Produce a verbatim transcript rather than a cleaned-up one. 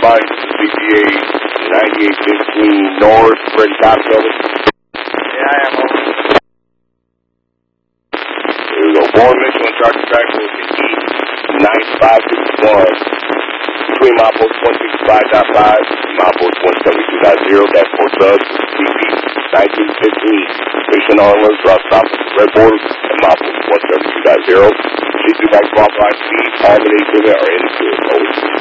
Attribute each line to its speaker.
Speaker 1: responding to the B P A ninety-eight fifteen North, Freddie Costello.
Speaker 2: Yeah, I am over.
Speaker 1: There we go. Born Mitchell and Charger Track will be ninety-five fifty-one. Between milepost one sixty-five point five and milepost one seventy-two point zero. That's for subs with C P nineteen fifteen. Station on alert, drop stop at the red border and milepost one seventy-two point zero. C two back block line speed, harmony, limit are in the field. Over.